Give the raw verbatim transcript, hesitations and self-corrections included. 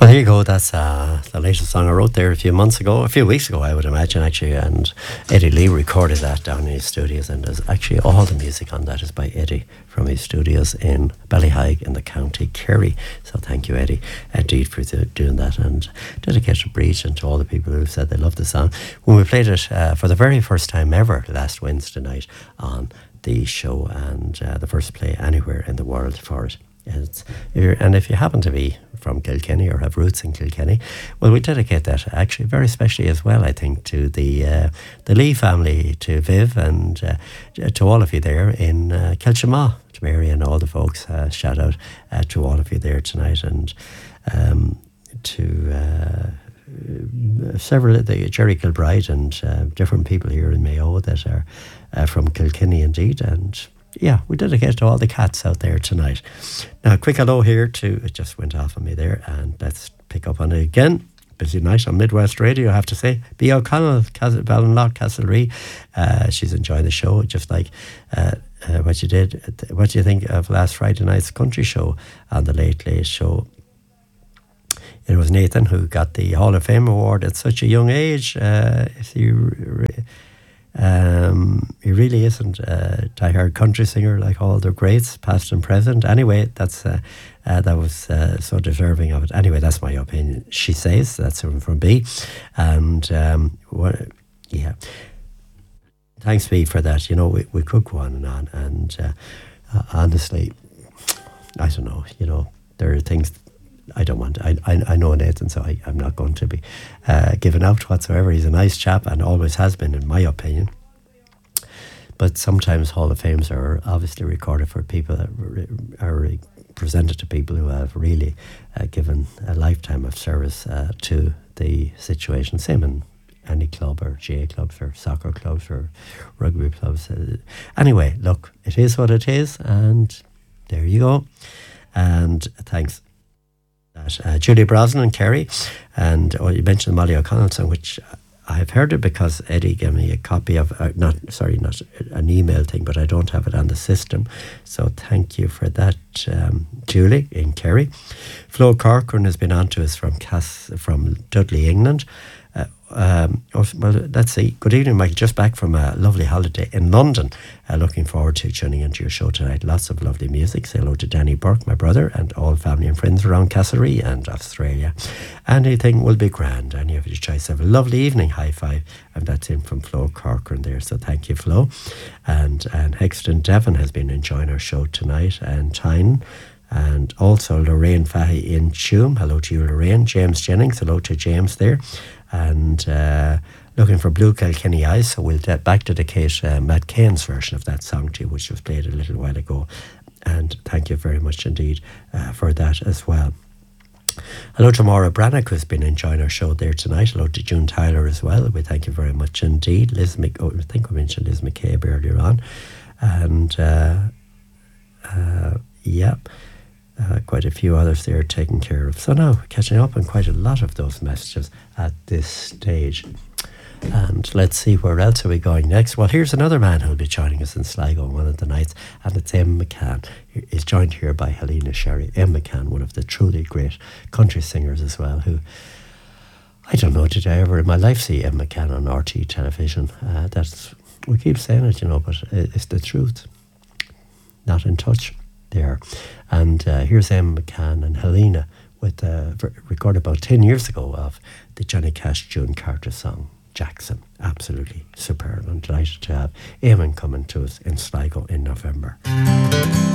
Well, here you go. That's uh, the latest song I wrote there a few months ago, a few weeks ago, I would imagine, actually. And Eddie Lee recorded that down in his studios. And there's actually all the music on that is by Eddie from his studios in Ballyhaig in the County Kerry. So thank you, Eddie, indeed, for doing that. And dedicate to Breach and to all the people who've said they love the song. When we played it uh, for the very first time ever last Wednesday night on the show, and uh, the first play anywhere in the world for it. It's, and if you happen to be from Kilkenny or have roots in Kilkenny, well, we dedicate that actually very specially as well, I think, to the uh, the Lee family, to Viv, and uh, to all of you there in uh, Kilchamaw, to Mary and all the folks. Uh, shout out uh, to all of you there tonight, and um, to uh, several, the Jerry Kilbride and uh, different people here in Mayo that are uh, from Kilkenny indeed, and yeah, we dedicate to all the cats out there tonight. Now, a quick hello here to, it just went off on me there, and let's pick up on it again. Busy night on Midwest Radio, I have to say. B. O'Connell, Ballinlough, Castlereagh. Uh, she's enjoying the show, just like uh, uh, what you did. What do you think of last Friday night's country show on the Late Late Show? It was Nathan who got the Hall of Fame award at such a young age. Uh, if you... Um, he really isn't a die-hard country singer like all the greats, past and present. Anyway, that's uh, uh, that was uh, so deserving of it. Anyway, that's my opinion. She says that's from, from B, and um, what, yeah. Thanks, B, for that. You know, we we could go on and on, and uh, uh, honestly, I don't know. You know, there are things. I don't want to, I, I I know Nathan, so I, I'm not going to be uh, given out whatsoever. He's a nice chap and always has been, in my opinion. But sometimes Hall of Fames are obviously recorded for people that are presented to people who have really uh, given a lifetime of service uh, to the situation. Same in any club, or G A clubs, or soccer clubs, or rugby clubs. Uh, anyway, look, it is what it is, and there you go. And thanks. That, uh, Julie Brosnan and Kerry, and oh, you mentioned Molly O'Connell song, which I have heard it because Eddie gave me a copy of, uh, not sorry, not an email thing, but I don't have it on the system. So thank you for that, um, Julie in Kerry. Flo Corcoran has been on to us from Cass, from Dudley, England. Uh, um, well, let's see. Good evening, Michael. Just back from a lovely holiday in London. Uh, looking forward to tuning into your show tonight. Lots of lovely music. Say hello to Danny Burke, my brother, and all family and friends around Castlereagh and Australia. Anything will be grand. Any of your choice. Have a lovely evening. High five. And that's in from Flo Corcoran there. So thank you, Flo. And, and Hexton Devon has been enjoying our show tonight. And Tyne. And also Lorraine Fahy in Tuam. Hello to you, Lorraine. James Jennings. Hello to James there. And uh, looking for Blue Kilkenny Eyes. So we'll get back to dedicate uh, Matt Cain's version of that song to you, which was played a little while ago. And thank you very much indeed uh, for that as well. Hello to Maura Brannock, who's been enjoying our show there tonight. Hello to June Tyler as well. We thank you very much indeed. Liz Mc- oh, I think we mentioned Liz McCabe earlier on. And uh, uh, yeah. Uh, quite a few others there taken care of. So now, catching up on quite a lot of those messages at this stage. And let's see, where else are we going next? Well, here's another man who'll be joining us in Sligo one of the nights, and it's Em McCann. He's joined here by Helena Sherry. Em McCann, one of the truly great country singers as well, who, I don't know, did I ever in my life see Em McCann on R T television? Uh, that's, we keep saying it, you know, but it's the truth. Not in touch. There, and uh, here's Em McCann and Helena with a uh, record about ten years ago of the Johnny Cash June Carter song Jackson. Absolutely superb. I'm delighted to have Eamon coming to us in Sligo in November.